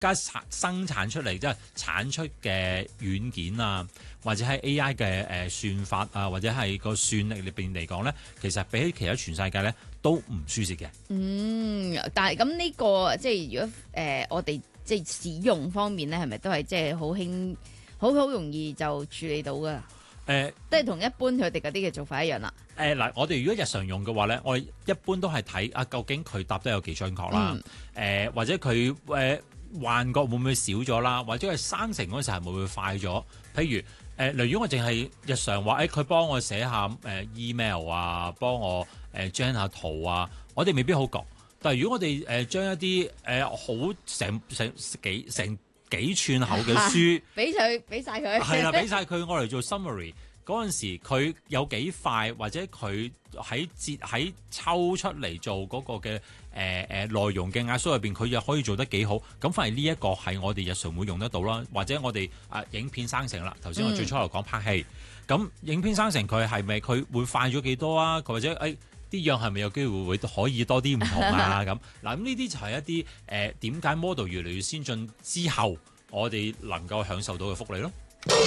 家生產出嚟即係產出嘅軟件啊，或者係 AI 嘅算法啊，或者係個算力裏邊嚟講咧，其實比起其他全世界咧都唔輸蝕嘅。 但係咁呢個即係如果我哋即係使用方面咧，係咪都係即係好輕好容易就處理到噶？即係同一般佢哋嗰啲嘅做法一樣啦。 嗱，我哋如果日常用嘅話咧，我哋一般都係睇究竟佢答得有幾準確啦，或者佢幻覺會唔會少咗啦，或者係生成嗰陣時係會唔會快咗？譬如例如我淨係日常話，佢幫我寫下email 啊，幫我將下圖啊，我哋未必好覺。但係如果我哋將一啲好成幾寸厚嘅書， 俾晒佢， 係啦，俾晒佢，我嚟做 summary 嗰陣時，佢有幾快，或者佢喺抽出嚟做嗰個嘅內容嘅壓縮入邊，佢又可以做得幾好。咁反而呢一個係我哋日常會用得到啦，或者我哋影片生成啦。頭先我最初嚟講拍戲，咁影片生成佢係咪佢會快咗幾多啊？或者啲樣係咪有機會可以多啲唔同啊？咁嗱，咁呢啲就係一啲點解 model 越嚟越先進之後，我哋能夠享受到嘅福利咯。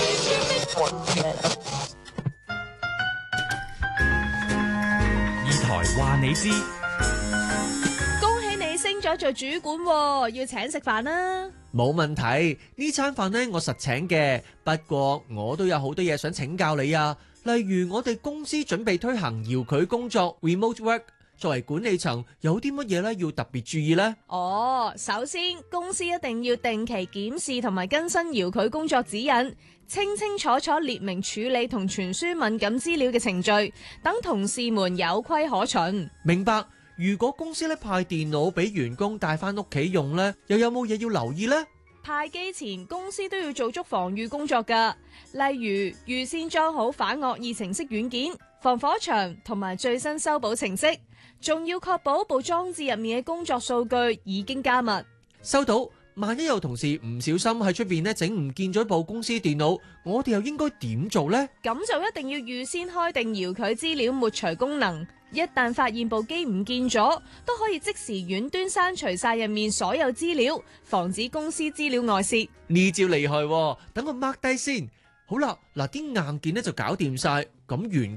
二台話你知， 恭喜你升咗做主管喎，要請食飯啦！ 冇問題，呢餐飯呢我實請嘅，不過我都有好多嘢想請教你啊。例如我哋公司準備推行遙距工作 （remote work）， 作為管理層有啲乜嘢呢要特別注意呢？ 首先公司一定要定期檢視同埋更新遙距工作指引，清清楚楚列明處理同傳輸敏感資料嘅程序，等同事們有規可循。 明白。如果公司派電腦俾員工帶翻屋企用呢，又有冇嘢要留意呢？ 派機前公司都要做足防禦工作㗎，例如預先裝好反惡意程式軟件、防火牆同埋最新修補程式，仲要確保部裝置入面嘅工作數據已經加密。 收到。萬一有同事唔小心喺出邊整唔見咗部公司電腦，我哋又應該點做呢？ 咁就一定要預先開定遙距資料抹除功能，一旦發現部機唔見咗，都可以即時遠端刪除晒入面所有資料，防止公司資料外泄。 呢招厲害喎，等我 mark 低先。好啦，嗱啲硬件就搞掂晒，咁員